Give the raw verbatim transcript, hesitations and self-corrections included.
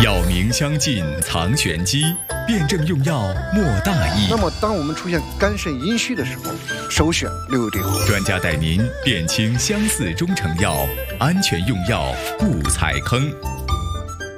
药名相近藏玄机，辨证用药莫大意。 那么当我们出现肝肾阴虚的时候，首选六味地黄。 专家带您辨清相似中成药，安全用药不踩坑。